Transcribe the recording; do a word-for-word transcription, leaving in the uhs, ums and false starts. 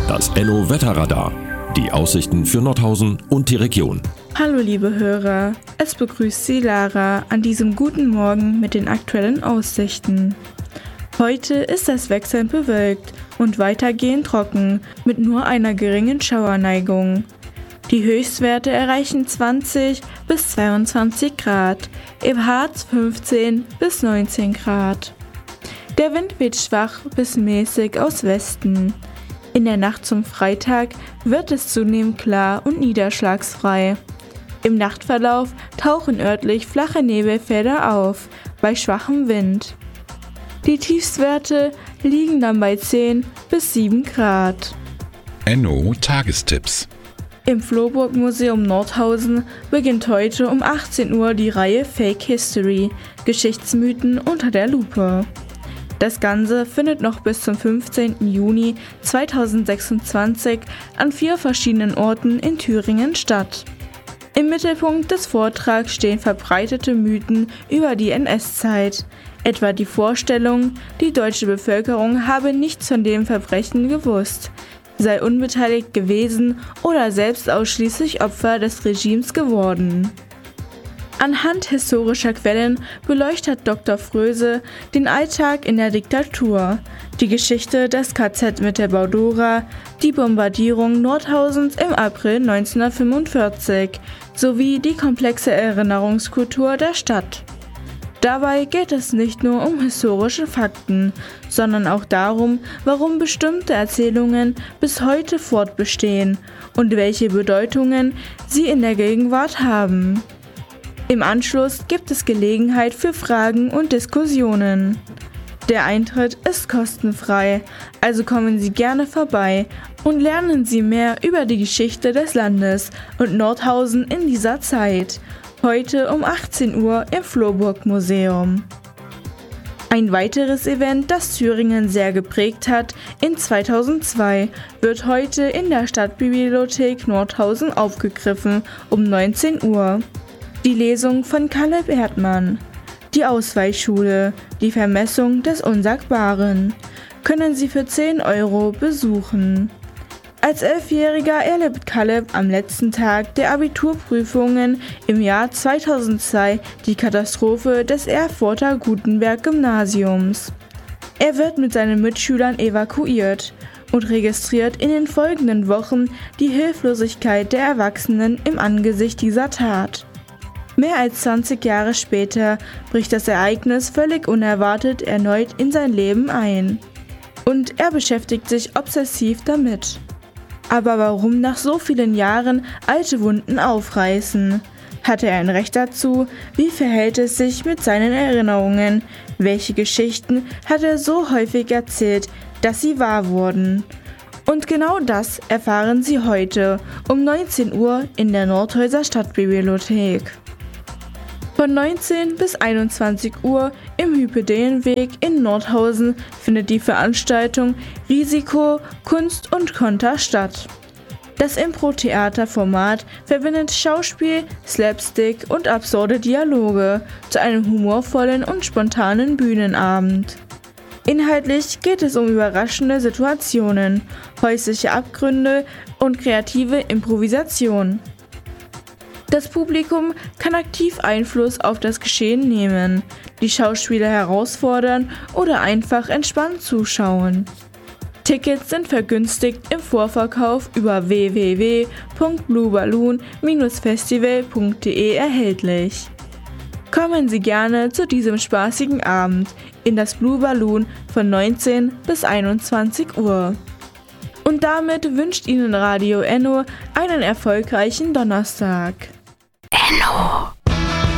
Das Enno Wetterradar. Die Aussichten für Nordhausen und die Region. Hallo liebe Hörer, es begrüßt Sie Lara an diesem guten Morgen mit den aktuellen Aussichten. Heute ist das wechselnd bewölkt und weitergehend trocken mit nur einer geringen Schauerneigung. Die Höchstwerte erreichen zwanzig bis zweiundzwanzig Grad, im Harz fünfzehn bis neunzehn Grad. Der Wind weht schwach bis mäßig aus Westen. In der Nacht zum Freitag wird es zunehmend klar und niederschlagsfrei. Im Nachtverlauf tauchen örtlich flache Nebelfelder auf, bei schwachem Wind. Die Tiefstwerte liegen dann bei zehn bis sieben Grad. Enno Tagestipps. Im Flohburg-Museum Nordhausen beginnt heute um achtzehn Uhr die Reihe Fake History – Geschichtsmythen unter der Lupe. Das Ganze findet noch bis zum fünfzehnten Juni zweitausendsechsundzwanzig an vier verschiedenen Orten in Thüringen statt. Im Mittelpunkt des Vortrags stehen verbreitete Mythen über die N S-Zeit, etwa die Vorstellung, die deutsche Bevölkerung habe nichts von dem Verbrechen gewusst, sei unbeteiligt gewesen oder selbst ausschließlich Opfer des Regimes geworden. Anhand historischer Quellen beleuchtet Doktor Fröse den Alltag in der Diktatur, die Geschichte des K Z Mittelbau-Dora, die Bombardierung Nordhausens im April neunzehnhundertfünfundvierzig sowie die komplexe Erinnerungskultur der Stadt. Dabei geht es nicht nur um historische Fakten, sondern auch darum, warum bestimmte Erzählungen bis heute fortbestehen und welche Bedeutungen sie in der Gegenwart haben. Im Anschluss gibt es Gelegenheit für Fragen und Diskussionen. Der Eintritt ist kostenfrei, also kommen Sie gerne vorbei und lernen Sie mehr über die Geschichte des Landes und Nordhausen in dieser Zeit. Heute um achtzehn Uhr im Flohburg-Museum. Ein weiteres Event, das Thüringen sehr geprägt hat, in zweitausendzwei, wird heute in der Stadtbibliothek Nordhausen aufgegriffen um neunzehn Uhr. Die Lesung von Kaleb Erdmann, die Ausweichschule, die Vermessung des Unsagbaren, können Sie für zehn Euro besuchen. Als Elfjähriger erlebt Kaleb am letzten Tag der Abiturprüfungen im Jahr zweitausendzwei die Katastrophe des Erfurter Gutenberg-Gymnasiums. Er wird mit seinen Mitschülern evakuiert und registriert in den folgenden Wochen die Hilflosigkeit der Erwachsenen im Angesicht dieser Tat. Mehr als zwanzig Jahre später bricht das Ereignis völlig unerwartet erneut in sein Leben ein. Und er beschäftigt sich obsessiv damit. Aber warum nach so vielen Jahren alte Wunden aufreißen? Hat er ein Recht dazu? Wie verhält es sich mit seinen Erinnerungen? Welche Geschichten hat er so häufig erzählt, dass sie wahr wurden? Und genau das erfahren Sie heute um neunzehn Uhr in der Nordhäuser Stadtbibliothek. Von neunzehn bis einundzwanzig Uhr im Hypedeenweg in Nordhausen findet die Veranstaltung Risiko, Kunst und Konter statt. Das Impro-Theater-Format verbindet Schauspiel, Slapstick und absurde Dialoge zu einem humorvollen und spontanen Bühnenabend. Inhaltlich geht es um überraschende Situationen, häusliche Abgründe und kreative Improvisation. Das Publikum kann aktiv Einfluss auf das Geschehen nehmen, die Schauspieler herausfordern oder einfach entspannt zuschauen. Tickets sind vergünstigt im Vorverkauf über w w w punkt blueballoon festival punkt d e erhältlich. Kommen Sie gerne zu diesem spaßigen Abend in das Blue Balloon von neunzehn bis einundzwanzig Uhr. Und damit wünscht Ihnen Radio Enno einen erfolgreichen Donnerstag. Enno.